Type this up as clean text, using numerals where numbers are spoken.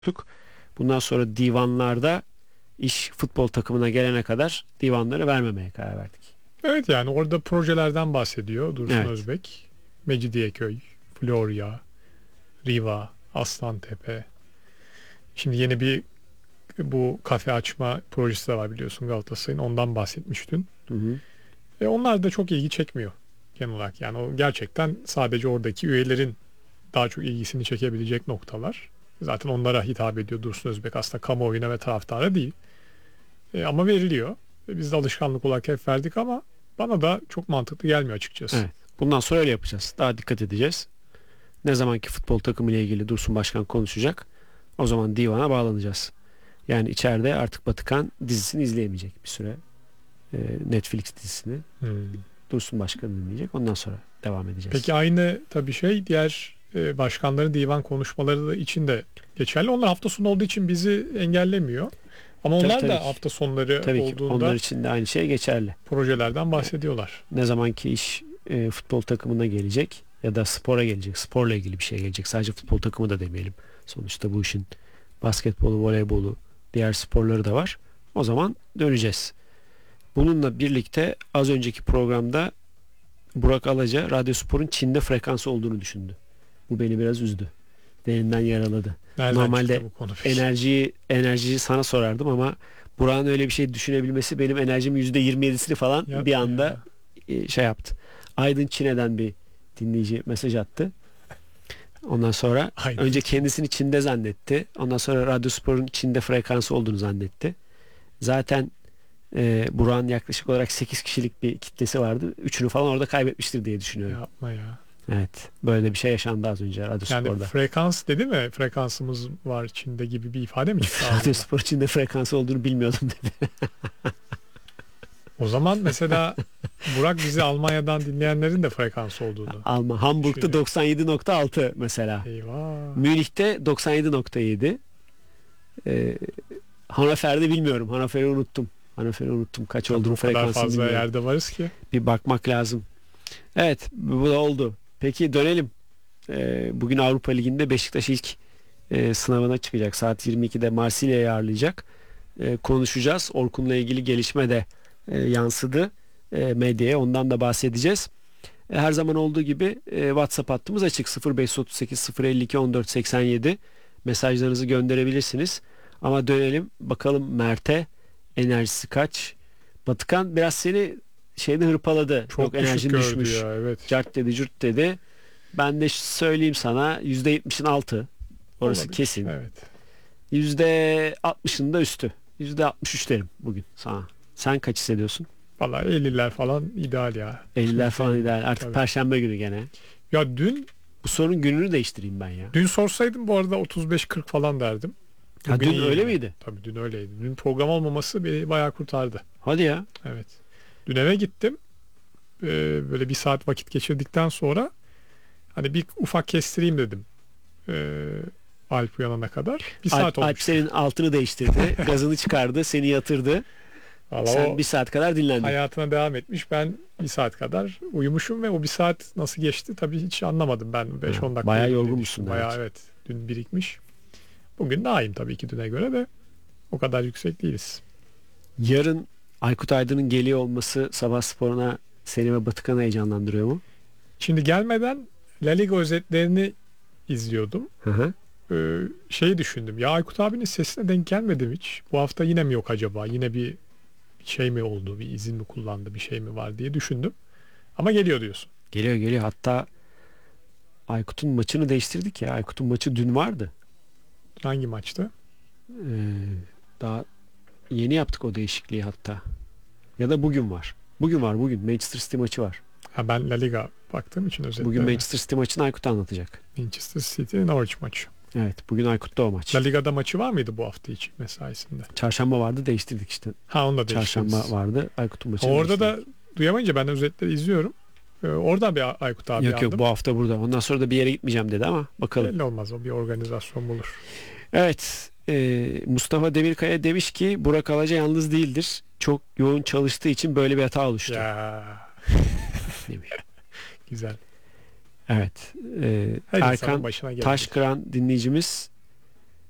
Bundan sonra divanlarda iş futbol takımına gelene kadar divanları vermemeye karar verdik. Evet, yani orada projelerden bahsediyor Dursun Evet. Özbek. Mecidiyeköy, Florya, Riva, Aslantepe. Şimdi yeni bir bu kafe açma projesi de var, biliyorsun, Galatasaray'ın. Ondan bahsetmiştin. Hı hı. Onlar da çok ilgi çekmiyor genel olarak. Yani o gerçekten sadece oradaki üyelerin daha çok ilgisini çekebilecek noktalar. Zaten onlara hitap ediyor Dursun Özbek. Aslında kamuoyuna ve taraftara değil. Ama veriliyor. Biz de alışkanlık olarak hep verdik ama bana da çok mantıklı gelmiyor açıkçası. Evet. Bundan sonra öyle yapacağız. Daha dikkat edeceğiz. Ne zamanki futbol takımı ile ilgili Dursun Başkan konuşacak, o zaman divana bağlanacağız. Yani içeride artık Batıkan dizisini izleyemeyecek bir süre. Netflix dizisini. Hmm. Dursun Başkan dinleyecek. Ondan sonra devam edeceğiz. Peki aynı tabii diğer başkanların divan konuşmaları da için de geçerli. Onlar hafta sonu olduğu için bizi engellemiyor. Ama onlar Tabii da ki. hafta sonları Tabii ki olduğunda onlar için de aynı şey geçerli. projelerden bahsediyorlar. Ne zamanki iş futbol takımına gelecek ya da spora gelecek, sporla ilgili bir şey gelecek. Sadece futbol takımı da demeyelim. Sonuçta bu işin basketbolu, voleybolu, diğer sporları da var. O zaman döneceğiz. Bununla birlikte az önceki programda Burak Alaca Radyospor'un Çin'de frekansı olduğunu düşündü. Bu beni biraz üzdü. Derinden yaraladı. Nereden Normalde çıktı bu konu peki? enerjiyi sana sorardım ama Burak'ın öyle bir şey düşünebilmesi benim enerjimin %27'sini falan Yapma bir anda ya. şey yaptı. Aydın Çin'den bir dinleyici mesaj attı. Ondan sonra Aydın önce Çin. kendisini Çin'de zannetti. Ondan sonra Radyospor'un Çin'de frekansı olduğunu zannetti. Zaten Burak'ın yaklaşık olarak 8 kişilik bir kitlesi vardı. Üçünü falan orada kaybetmiştir diye düşünüyorum. Yapma ya. Evet. Böyle de bir şey yaşandı az önce Yani Radyospor'da. frekans dedi mi? Frekansımız var içinde gibi bir ifade mi çıktı ağzından? Radyospor Çin'de frekansı olduğunu bilmiyordum dedi. O zaman mesela Burak bizi Almanya'dan dinleyenlerin de frekansı olduğunu. Hamburg'da Düşünüyorum. 97.6 mesela. Eyvah. Münih'te 97.7. Hannover'de bilmiyorum. Hannover'i unuttum. Kaç Tabii olduğunu o kadar frekansını fazla bilmiyorum. yerde varız ki. Bir bakmak lazım. Evet, bu da oldu. Peki dönelim. Bugün Avrupa Ligi'nde Beşiktaş ilk sınavına çıkacak. Saat 22'de Marsilya'yı ağırlayacak. Konuşacağız. Orkun'la ilgili gelişme de yansıdı medyaya. Ondan da bahsedeceğiz. Her zaman olduğu gibi WhatsApp hattımız açık. 0538 052 14 87 mesajlarınızı gönderebilirsiniz. Ama dönelim bakalım Mert'e, enerjisi kaç? Batıkan biraz seni şeyde hırpaladı. Çok Yok, düşük enerjin gördü düşmüş. ya, evet. Cart dedi, cürt dedi. Ben de söyleyeyim sana, %70'in altı. Orası Olabilir. kesin. Evet. %60'ın da üstü. %63 derim bugün sana. Sen kaç hissediyorsun? Vallahi 50'ler falan ideal ya. 50'ler falan ideal. Artık Tabii. Perşembe günü gene. Ya bu sorunun gününü değiştireyim ben ya. dün sorsaydım bu arada 35-40 falan derdim. Ha, Bugün dün iyiyim öyle ya. miydi? Tabii dün öyleydi. Dün program olmaması beni bayağı kurtardı. Hadi ya. Evet. Dün eve gittim. Böyle bir saat vakit geçirdikten sonra hani bir ufak kestireyim dedim. Alp uyanana kadar. Bir saat Alp olmuş. senin altını değiştirdi. Gazını çıkardı. Seni yatırdı. Vallahi Sen o bir saat kadar dinlendin. hayatına devam etmiş. Ben bir saat kadar uyumuşum ve o bir saat nasıl geçti tabii hiç anlamadım. Ben 5-10 dakika bayağı uyudum diye yorgunmuşsun düşündüm. demek. Bayağı, evet. Dün birikmiş. Bugün daha iyiyim tabii ki düne göre de. O kadar yüksek değiliz. Yarın Aykut Aydın'ın geliyor olması Sabah Spor'una seni ve Batıkan'ı heyecanlandırıyor mu? Şimdi gelmeden La Liga özetlerini izliyordum. Hı hı. Şeyi düşündüm. Ya Aykut abinin sesine denk gelmedim hiç. Bu hafta yine mi yok acaba? Yine bir şey mi oldu? Bir izin mi kullandı? Bir şey mi var diye düşündüm. Ama geliyor diyorsun. Geliyor. Hatta Aykut'un maçını değiştirdik ya. Aykut'un maçı dün vardı. Hangi maçtı? Daha yeni yaptık o değişikliği hatta. Ya da bugün var. Bugün Manchester City maçı var. Ha, ben La Liga baktığım için özetlerine. Bugün Manchester City maçını Aykut anlatacak. Manchester City Norwich maçı. Evet, bugün Aykut'ta o maç. La Liga'da maçı var mıydı bu hafta içi mesaisinde? Çarşamba vardı, değiştirdik işte. Ha, onu da değiştirdiniz. Çarşamba vardı, Aykut'un maçı. Orada da duyamayınca ben özetleri izliyorum. Oradan bir Aykut abi Yok aldım. bu hafta burada. Ondan sonra da bir yere gitmeyeceğim dedi ama bakalım. Belli olmaz, o bir organizasyon bulur. Evet, Mustafa Demirkaya demiş ki Burak Alaca yalnız değildir. Çok yoğun çalıştığı için böyle bir hata oluştu. Ya. Demiş. Güzel. Evet. Her insanın Erkan başına gelir. Taşkıran dinleyicimiz